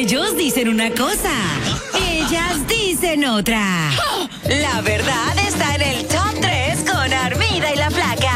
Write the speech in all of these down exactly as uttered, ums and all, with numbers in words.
Ellos dicen una cosa, ellas dicen otra. La verdad está en el top tres con Armida y la Flaca.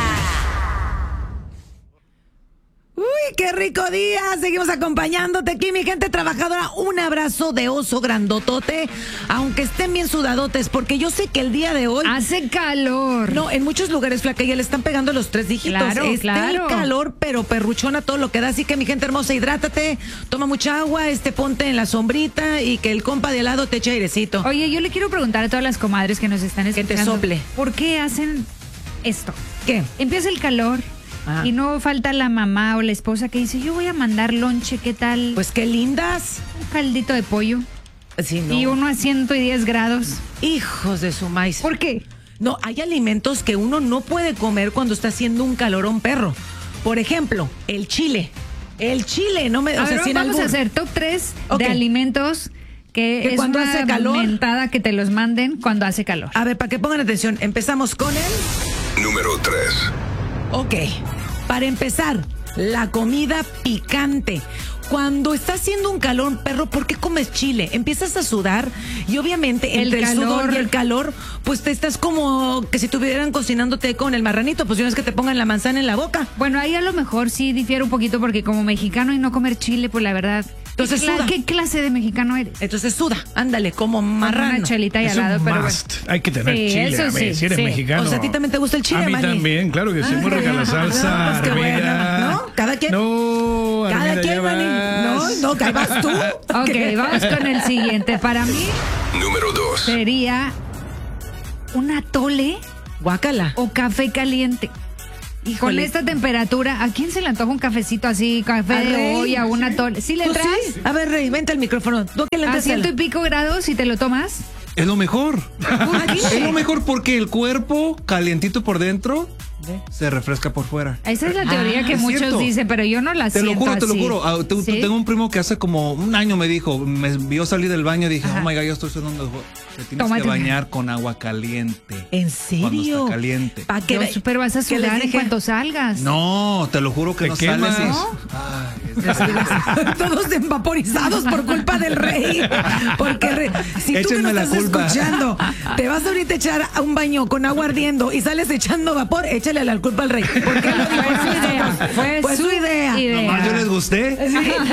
Uy, qué rico día. Seguimos acompañándote aquí, mi gente trabajadora. Un abrazo de oso grandotote, aunque estén bien sudadotes, porque yo sé que el día de hoy hace calor. No, en muchos lugares, Flaca, ya le están pegando los tres dígitos. Claro, Está claro. el calor, pero perruchona todo lo que da. Así que, mi gente hermosa, hidrátate, toma mucha agua, este ponte en la sombrita y que el compa de al lado te eche airecito. Oye, yo le quiero preguntar a todas las comadres que nos están escuchando. Que te sople. ¿Por qué hacen esto? ¿Qué? Empieza el calor. Ah. Y no falta la mamá o la esposa que dice, yo voy a mandar lonche, ¿qué tal? Pues qué lindas. Un caldito de pollo. Sí, no. Y uno a ciento diez grados. Hijos de su maíz. ¿Por qué? No, hay alimentos que uno no puede comer cuando está haciendo un calorón perro. Por ejemplo, el chile. El chile, no me... A o sea, ver, sin vamos albur. a hacer top tres Okay. de alimentos que, Que es cuando una hace calor. mentada que te los manden cuando hace calor. A ver, para que pongan atención, empezamos con el... Número tres. Ok, para empezar, la comida picante. Cuando está haciendo un calor, perro, ¿por qué comes chile? Empiezas a sudar y obviamente El entre el, calor. sudor y el calor, pues te estás como que si estuvieran cocinándote con el marranito, pues no es que te pongan la manzana en la boca. Bueno, ahí a lo mejor sí difiere un poquito porque como mexicano y no comer chile, pues la verdad. Entonces ¿qué, cla- suda. ¿Qué clase de mexicano eres? Entonces suda, ándale, como Con marrano. una chelita y Es al lado, un pero bueno. must. Hay que tener Sí, chile, eso a ver, sí, si eres sí. mexicano. O sea, ¿a ti también te gusta el chile, A mí Manny? también, claro que sí, muy rica la salsa, No, pues qué Armida. bueno, ¿no? Cada quien- No, Cada Armida, quien, ya Manny. No, vas. no, que ahí vas tú. Ok, ¿Qué? vamos con el siguiente. Para mí Número dos. sería un atole Guácala. o café caliente. Con Híjole. esta temperatura, ¿a quién se le antoja un cafecito así, café ¿A de Rey? olla, un atole? ¿Sí le Pues entras? sí. A ver, Rey, vente al micrófono. ¿Tú qué le A entras? ciento y pico grados y te lo tomas. Es lo mejor. Aquí. Es lo mejor porque el cuerpo, calientito por dentro, se refresca por fuera. Esa es la teoría Ah, que es muchos cierto. dicen, pero yo no la Te siento lo juro, te lo así. juro. Ah, te- ¿Sí? Tengo un primo que hace como un año me dijo, me vio salir del baño y dije, Ajá. oh my God, yo estoy sudando. Te tienes Tómate que una. bañar con agua caliente. ¿En Cuando serio? está caliente. ¿Pa' qué? Yo, pero vas a ¿Qué les sudar en dije? cuanto salgas. No, te lo juro que Te no quemas. sales. y- ¿No? Ay, es- Todos vaporizados por culpa del Rey. Porque Rey, si tú que Échenme nos la estás culpa. escuchando, te vas ahorita a echar a un baño con agua ardiendo y sales echando vapor, échale la culpa al Rey. Porque él lo dijo, Fue su no idea. nosotros. Fue Fue su su idea. idea. Nomás yo les gusté.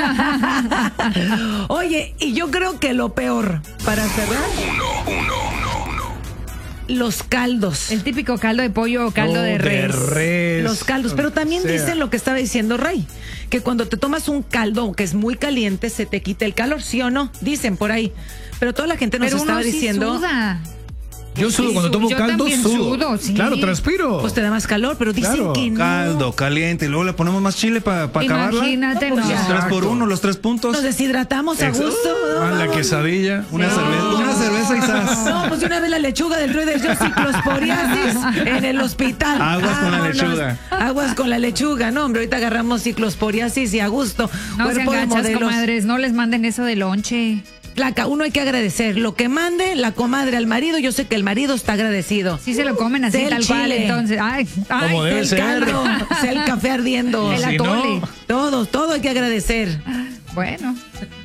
Oye, y yo creo que lo peor, para cerrar, Uno, uno, uno, uno. los caldos. El típico caldo de pollo o caldo Oh, de res. res. Los caldos, pero también O sea, dicen lo que estaba diciendo Rey, que cuando te tomas un caldo que es muy caliente se te quita el calor, ¿sí o no? Dicen por ahí. Pero toda la gente nos Pero estaba uno sí diciendo, suda. Yo sudo Sí, cuando su- tomo yo caldo, también sudo. sudo, sí. Claro, transpiro. pues te da más calor, pero dicen Claro, que no. Caldo, caliente. Y luego le ponemos más chile para acabarla. Imagínate, No, no. pues ya. Tres por uno, los tres puntos. Nos deshidratamos a Exacto. gusto. ¿no? Ah, la Vamos. quesadilla. Una cerveza, una cerveza y sas. No, pues de una vez la lechuga del Rey de yo ciclosporiasis en el hospital. Aguas con la Vámonos. lechuga. Aguas con la lechuga. No, hombre, ahorita agarramos ciclosporiasis y a gusto. No sean Cuerpo de gachas, modelos. comadres, no les manden eso de lonche. Placa, uno hay que agradecer. Lo que mande la comadre al marido, yo sé que el marido está agradecido. Sí se lo comen así, Sea el tal cual, chile. entonces. Ay, ay, Como debe El ser. caldo, sea el café ardiendo. el Si no- atole. Todo, todo hay que agradecer. Bueno.